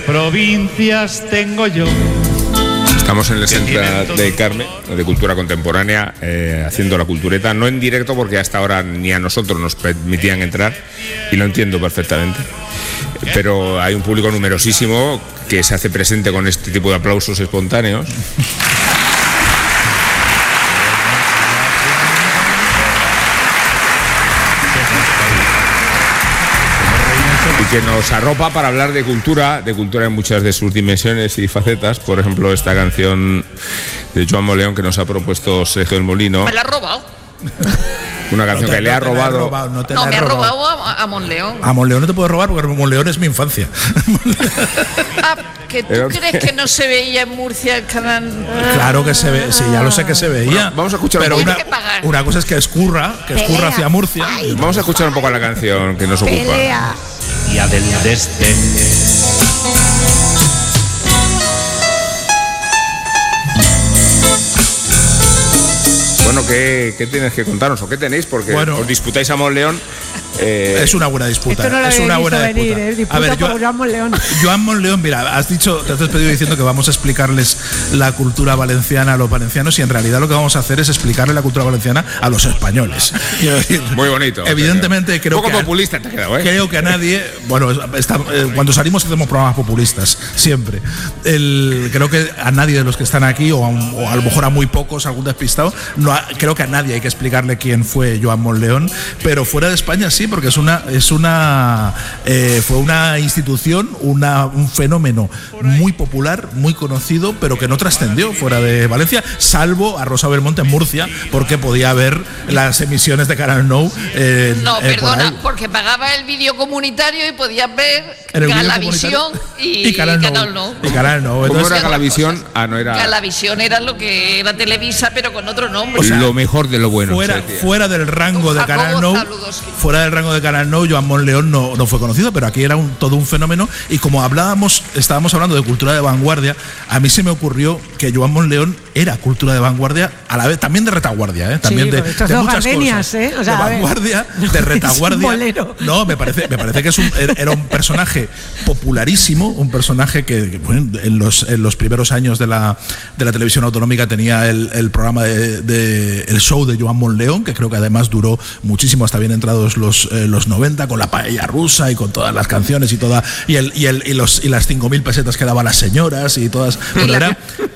Provincias tengo yo. Estamos en el Centro de Carme, de Cultura Contemporánea, haciendo la cultureta, no en directo porque hasta ahora ni a nosotros nos permitían entrar, y lo entiendo perfectamente, pero hay un público numerosísimo que se hace presente con este tipo de aplausos espontáneos. Que nos arropa para hablar de cultura en muchas de sus dimensiones y facetas. Por ejemplo, esta canción de Joan Monleón que nos ha propuesto Sergio del Molino. Me la ha robado. Una canción que le ha robado. No, me ha robado a Monleón. A Monleón no te puedo robar porque Monleón es mi infancia. Ah, que tú crees que no se veía en Murcia el canal. Claro que se ve, sí, ya lo sé que se veía. Bueno, vamos a escuchar pero una cosa es que escurra hacia Murcia. Vamos a escuchar un poco la canción que nos ocupa. Y a del desdén. Bueno, ¿qué tienes que contarnos o qué tenéis? Porque os disputáis a Monleón. Es una buena disputa. Esto no lo es una buena venir, disputa. A ver, Joan Monleón. Joan Monleón, mira, te has despedido diciendo que vamos a explicarles la cultura valenciana a los valencianos y en realidad lo que vamos a hacer es explicarle la cultura valenciana a los españoles. Muy bonito. Evidentemente creo un poco que populista te ha quedado, ¿eh? Creo que a nadie, cuando salimos hacemos programas populistas, siempre. Creo que a nadie de los que están aquí, o a lo mejor a muy pocos, algún despistado, creo que a nadie hay que explicarle quién fue Joan Monleón, pero fuera de España sí, porque fue una institución, un fenómeno muy popular, muy conocido, pero que no trascendió fuera de Valencia, salvo a Rosa Belmonte en Murcia, porque podía ver las emisiones de Canal Nou. Perdona, porque pagaba el vídeo comunitario y podías ver Galavisión y Canal Nou. Y Canal Nou. ¿Cómo era Galavisión? No era. Galavisión era lo que era Televisa, pero con otro nombre. O sea, lo mejor de lo bueno. Fuera del rango de Canal Nou. Fuera del rango de Canal Nou, Joan Monleón no fue conocido, pero aquí era todo un fenómeno. Y como estábamos hablando de cultura de vanguardia, a mí se me ocurrió que Joan Monleón era cultura de vanguardia, a la vez también de retaguardia, también de muchas cosas. O sea, de vanguardia, de retaguardia. No, me parece que era un personaje popularísimo, un personaje que en los primeros años de la televisión autonómica tenía el programa el show de Joan Monleón, que creo que además duró muchísimo hasta bien entrados los 90, con la paella rusa y con todas las canciones y las 5.000 pesetas que daban las señoras y todas. Bueno,